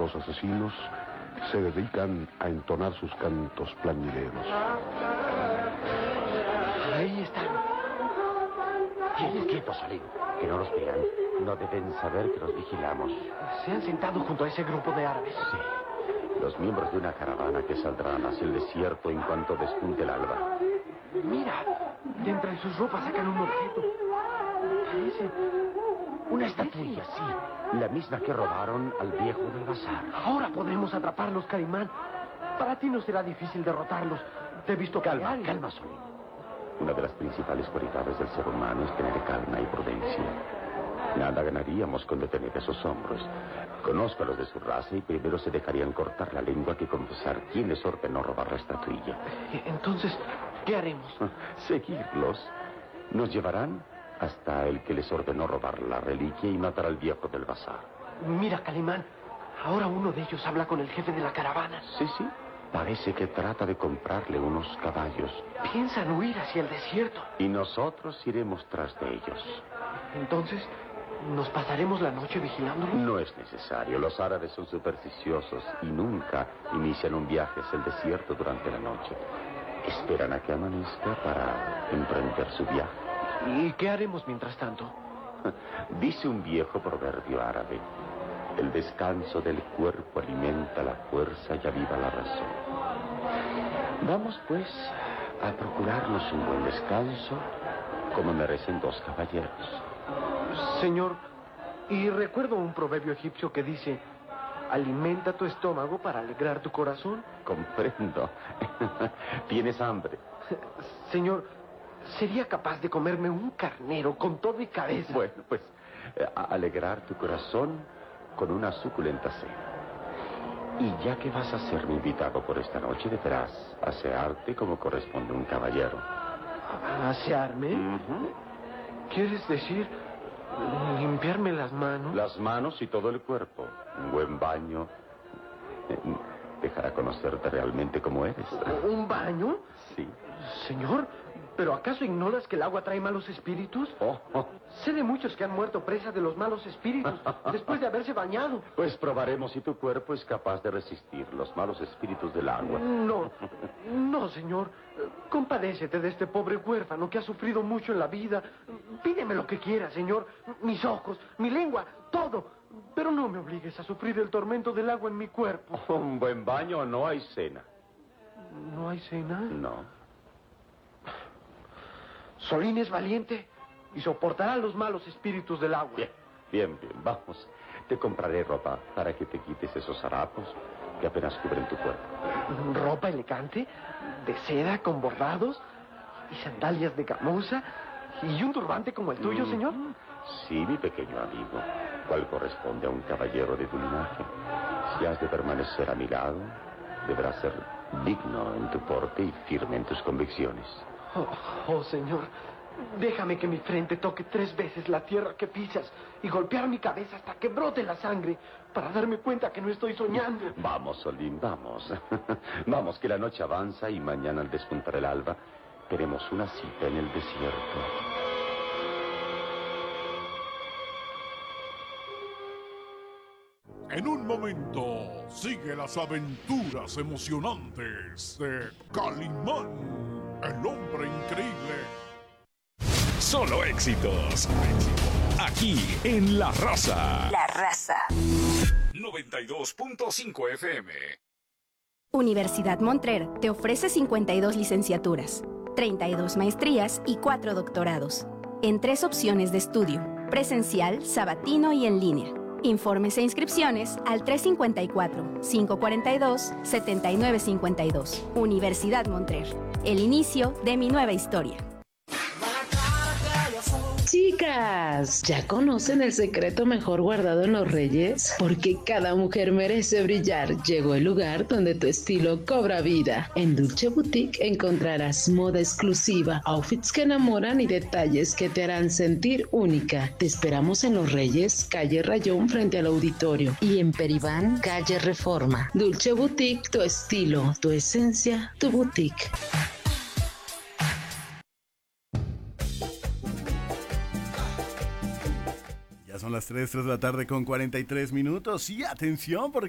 dos asesinos se dedican a entonar sus cantos plañideros. Ahí están. Tienes quietos, Salim. Que no los vean. No deben saber que los vigilamos. Se han sentado junto a ese grupo de árabes. Sí. Los miembros de una caravana que saldrán hacia el desierto en cuanto despunte el alba. Mira, de entre sus ropas sacan un objeto. Parece una estatuilla, sí. La misma que robaron al viejo del bazar. Ahora podremos atraparlos, Calimán. Para ti no será difícil derrotarlos. Te he visto calma, Solín. Una de las principales cualidades del ser humano es tener calma y prudencia. Nada ganaríamos con detener esos hombros. Conozco a los de su raza y primero se dejarían cortar la lengua que confesar quién les ordenó robar la estatuilla. Entonces, ¿qué haremos? Seguirlos. Nos llevarán hasta el que les ordenó robar la reliquia y matar al viejo del bazar. Mira, Calimán, ahora uno de ellos habla con el jefe de la caravana. Sí. Parece que trata de comprarle unos caballos. Piensan huir hacia el desierto. Y nosotros iremos tras de ellos. Entonces, ¿nos pasaremos la noche vigilándolos? No es necesario. Los árabes son supersticiosos y nunca inician un viaje hacia el desierto durante la noche. Esperan a que amanezca para emprender su viaje. ¿Y qué haremos mientras tanto? Dice un viejo proverbio árabe: el descanso del cuerpo alimenta la fuerza y aviva la razón. Vamos, pues, a procurarnos un buen descanso, como merecen dos caballeros. Señor, y recuerdo un proverbio egipcio que dice: alimenta tu estómago para alegrar tu corazón. Comprendo. ¿Tienes hambre? Señor, ¿sería capaz de comerme un carnero con todo y cabeza? Bueno, pues, alegrar tu corazón con una suculenta cena. Y ya que vas a ser mi invitado por esta noche, deberás asearte como corresponde a un caballero. ¿Asearme? Uh-huh. ¿Quieres decir limpiarme las manos? Las manos y todo el cuerpo. Un buen baño dejará conocerte realmente como eres. ¿Un baño? Sí. Señor, ¿pero acaso ignoras que el agua trae malos espíritus? Oh. Sé de muchos que han muerto presa de los malos espíritus después de haberse bañado. Pues probaremos si tu cuerpo es capaz de resistir los malos espíritus del agua. No, señor. Compadécete de este pobre huérfano que ha sufrido mucho en la vida. Pídeme lo que quieras, señor. Mis ojos, mi lengua, todo. Pero no me obligues a sufrir el tormento del agua en mi cuerpo. Un buen baño o no hay cena. ¿No hay cena? No. Solín es valiente y soportará los malos espíritus del agua. Bien, vamos. Te compraré ropa para que te quites esos harapos que apenas cubren tu cuerpo. ¿Ropa elegante? ¿De seda con bordados? ¿Y sandalias de gamuza? ¿Y un turbante como el tuyo, señor? Sí, mi pequeño amigo, cual corresponde a un caballero de tu linaje. Si has de permanecer a mi lado, deberás ser digno en tu porte y firme en tus convicciones. Oh, señor, déjame que mi frente toque 3 veces la tierra que pisas y golpear mi cabeza hasta que brote la sangre para darme cuenta que no estoy soñando. Vamos, Solín, vamos. Vamos, que la noche avanza y mañana al despuntar el alba tenemos una cita en el desierto. En un momento, sigue las aventuras emocionantes de Calimán, el hombre increíble. Solo éxitos. Aquí en La Raza. La Raza. 92.5 FM. Universidad Montrer te ofrece 52 licenciaturas, 32 maestrías y 4 doctorados, en 3 opciones de estudio: presencial, sabatino y en línea. Informes e inscripciones al 354-542-7952. Universidad Montrer. El inicio de mi nueva historia. Chicas, ¿ya conocen el secreto mejor guardado en los Reyes? Porque cada mujer merece brillar. Llegó el lugar donde tu estilo cobra vida. En Dulce Boutique encontrarás moda exclusiva, outfits que enamoran y detalles que te harán sentir única. Te esperamos en Los Reyes, calle Rayón frente al auditorio, y en Peribán, calle Reforma. Dulce Boutique, tu estilo, tu esencia, tu boutique. Son las 3 de la tarde con 43 minutos y atención porque